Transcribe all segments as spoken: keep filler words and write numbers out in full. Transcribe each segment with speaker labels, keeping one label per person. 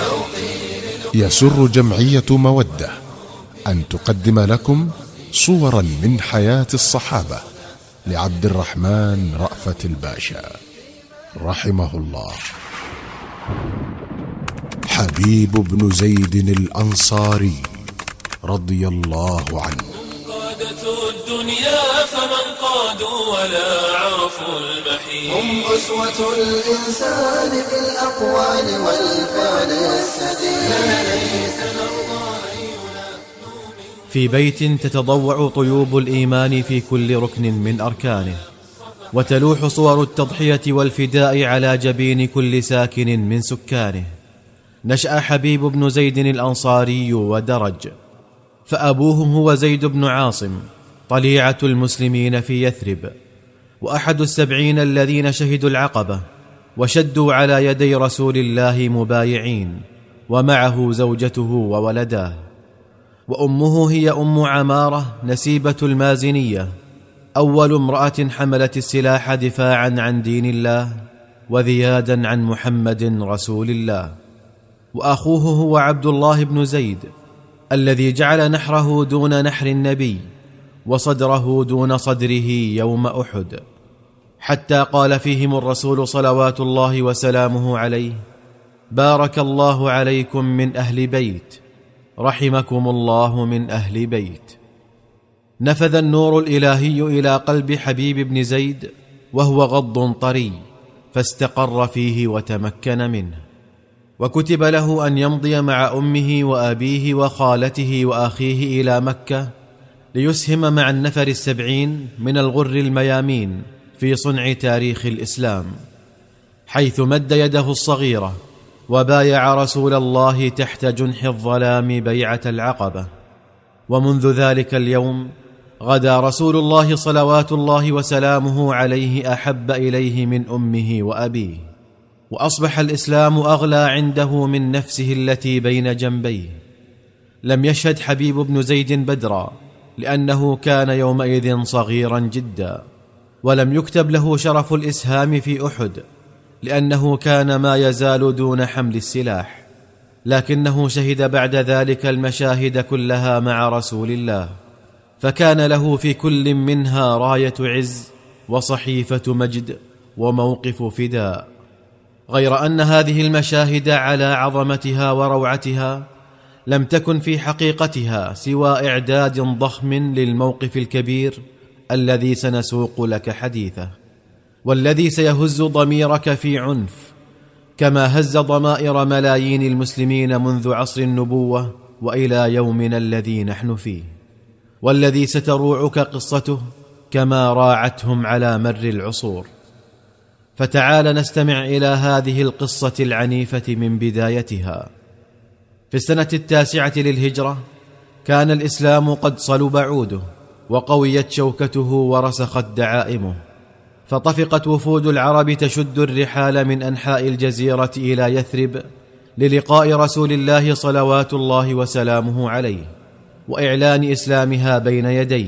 Speaker 1: يسر جمعية مودة أن تقدم لكم صورا من حياة الصحابة لعبد الرحمن رأفت الباشا رحمه الله. حبيب بن زيد الأنصاري رضي الله عنه.
Speaker 2: قادة الدنيا فمن قادوا ولا عرفوا المحيط،
Speaker 3: هم أسوة الإنسان في الأقوال والفعل السديد.
Speaker 4: في بيت تتضوع طيوب الإيمان في كل ركن من أركانه، وتلوح صور التضحية والفداء على جبين كل ساكن من سكانه. نشأ حبيب بن زيد الأنصاري ودرج، فأبوه هو زيد بن عاصم طليعة المسلمين في يثرب، وأحد السبعين الذين شهدوا العقبة وشدوا على يدي رسول الله مبايعين، ومعه زوجته وولداه. وأمه هي أم عمارة نسيبة المازنية، أول امرأة حملت السلاح دفاعا عن دين الله وذيادا عن محمد رسول الله. وأخوه هو عبد الله بن زيد الذي جعل نحره دون نحر النبي وصدره دون صدره يوم أحد، حتى قال فيهم الرسول صلوات الله وسلامه عليه: بارك الله عليكم من أهل بيت، رحمكم الله من أهل بيت. نفذ النور الإلهي إلى قلب حبيب بن زيد وهو غض طري، فاستقر فيه وتمكن منه. وكتب له أن يمضي مع أمه وأبيه وخالته وأخيه إلى مكة ليسهم مع النفر السبعين من الغر الميامين في صنع تاريخ الإسلام، حيث مد يده الصغيرة وبايع رسول الله تحت جنح الظلام بيعة العقبة. ومنذ ذلك اليوم غدا رسول الله صلوات الله وسلامه عليه أحب إليه من أمه وأبيه، وأصبح الإسلام أغلى عنده من نفسه التي بين جنبيه. لم يشهد حبيب بن زيد بدرا لأنه كان يومئذ صغيرا جدا، ولم يكتب له شرف الإسهام في أحد لأنه كان ما يزال دون حمل السلاح، لكنه شهد بعد ذلك المشاهد كلها مع رسول الله، فكان له في كل منها راية عز وصحيفة مجد وموقف فداء. غير أن هذه المشاهد على عظمتها وروعتها لم تكن في حقيقتها سوى إعداد ضخم للموقف الكبير الذي سنسوق لك حديثه، والذي سيهز ضميرك في عنف كما هز ضمائر ملايين المسلمين منذ عصر النبوة وإلى يومنا الذي نحن فيه، والذي ستروعك قصته كما راعتهم على مر العصور. فتعال نستمع إلى هذه القصة العنيفة من بدايتها. في السنة التاسعة للهجرة كان الإسلام قد صلب عوده وقويت شوكته ورسخت دعائمه، فطفقت وفود العرب تشد الرحال من أنحاء الجزيرة إلى يثرب للقاء رسول الله صلوات الله وسلامه عليه، وإعلان إسلامها بين يديه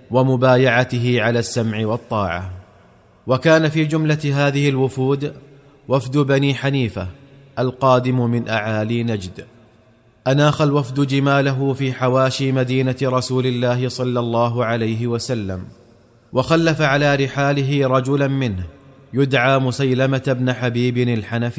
Speaker 4: ومبايعته على السمع والطاعة. وكان في جملة هذه الوفود وفد بني حنيفة القادم من أعالي نجد. أناخ الوفد جماله في حواشي مدينة رسول الله صلى الله عليه وسلم، وخلف على رحاله رجلا منه يدعى مسيلمة بن حبيب الحنفي.